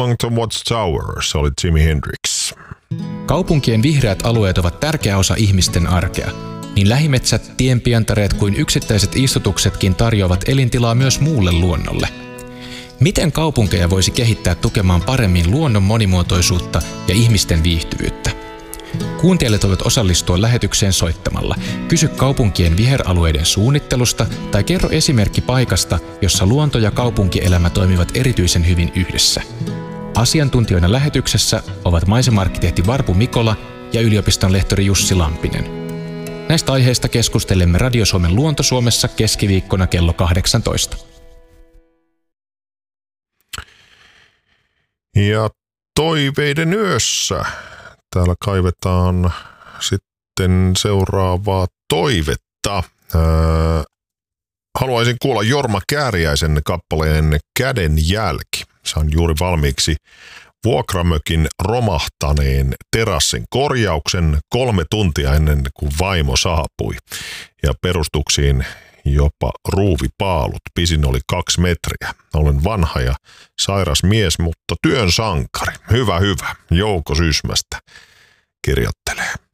Along the Watchtower, se oli Jimi Hendrix. Kaupunkien vihreät alueet ovat tärkeä osa ihmisten arkea. Niin lähimetsät, tienpientareet kuin yksittäiset istutuksetkin tarjoavat elintilaa myös muulle luonnolle. Miten kaupunkeja voisi kehittää tukemaan paremmin luonnon monimuotoisuutta ja ihmisten viihtyvyyttä? Kuuntelijat voivat osallistua lähetykseen soittamalla. Kysy kaupunkien viheralueiden suunnittelusta tai kerro esimerkki paikasta, jossa luonto ja kaupunkielämä toimivat erityisen hyvin yhdessä. Asiantuntijoina lähetyksessä ovat maisemarkkitehti Varpu Mikola ja yliopiston lehtori Jussi Lampinen. Näistä aiheista keskustelemme Radio Suomen Luonto Suomessa keskiviikkona kello 18. Ja toiveiden yössä täällä kaivetaan sitten seuraavaa toivetta. Haluaisin kuulla Jorma Kääriäisen kappaleen Kädenjälki. Se on juuri valmiiksi vuokramökin romahtaneen terassin korjauksen 3 tuntia ennen kuin vaimo saapui. Ja perustuksiin jopa ruuvipaalut. Pisin oli 2 metriä. Olen vanha ja sairas mies, mutta työn sankari. Hyvä. Jouko Sysmästä kirjoittelee.